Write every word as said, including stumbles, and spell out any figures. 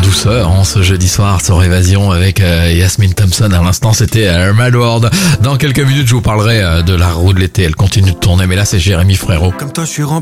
douceur en ce jeudi soir sur Évasion avec euh, Yasmine Thompson. À l'instant, c'était euh, Mad World. Dans quelques minutes, je vous parlerai euh, de la roue de l'été. Elle continue de tourner, mais là, c'est Jérémy Frérot. Comme toi, je suis rempli.